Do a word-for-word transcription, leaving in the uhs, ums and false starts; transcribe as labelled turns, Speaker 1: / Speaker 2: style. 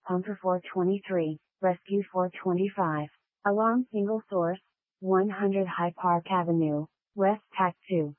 Speaker 1: Pumper four twenty-three, Rescue four twenty-five. Alarm single source, one hundred High Park Avenue, West Tac two.